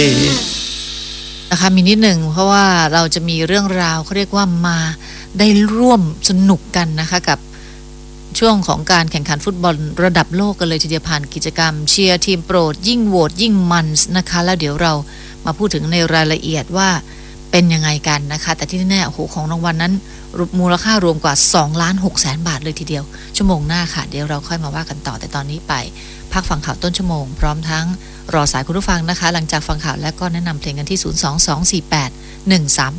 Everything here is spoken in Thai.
นะคะมีนิดหนึ่งเพราะว่าเราจะมีเรื่องราวเขาเรียกว่ามาได้ร่วมสนุกกันนะคะกับช่วงของการแข่งขันฟุตบอลระดับโลกกันเลยทีเดียวผ่านกิจกรรมเชียร์ทีมโปรดยิ่งโหวตยิ่งมันนะคะแล้วเดี๋ยวเรามาพูดถึงในรายละเอียดว่าเป็นยังไงกันนะคะแต่ที่แน่ๆโอ้โหของรางวัลนั้นมูลค่ารวมกว่า2,600,000 บาทเลยทีเดียวชั่วโมงหน้าค่ะเดี๋ยวเราค่อยมาว่ากันต่อแต่ตอนนี้ไปพักฟังข่าวต้นชั่วโมงพร้อมทั้งรอสายคุณผู้ฟังนะคะหลังจากฟังข่าวแล้วก็แนะนำเพลงกันที่0224813